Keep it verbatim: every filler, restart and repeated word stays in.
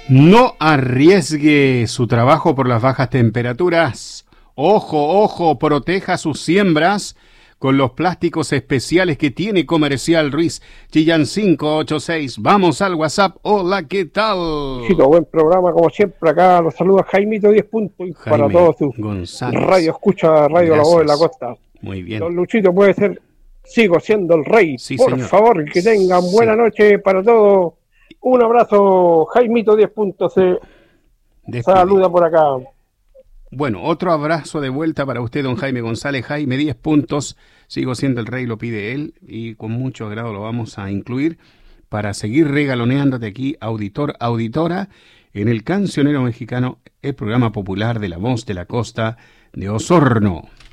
No arriesgue su trabajo por las bajas temperaturas. Ojo, ojo, proteja sus siembras con los plásticos especiales que tiene Comercial Ruiz. Chillán cinco ocho seis. Vamos al WhatsApp. Hola, ¿qué tal? Chito, buen programa, como siempre. Acá los saluda Jaimito diez puntos Jaime para todos sus González. radio escucha, Radio La Voz de la Costa. Muy bien. Don Luchito puede ser, sigo siendo el rey. Sí, Por señor. favor, que tengan buena sí. noche para todos. Un abrazo, Jaimito diez puntos. Se saluda por acá. Bueno, otro abrazo de vuelta para usted, don Jaime González. Jaime, diez puntos. Sigo siendo el rey, lo pide él, y con mucho agrado lo vamos a incluir para seguir regaloneándote aquí, auditor, auditora, en el Cancionero Mexicano, el programa popular de La Voz de la Costa de Osorno.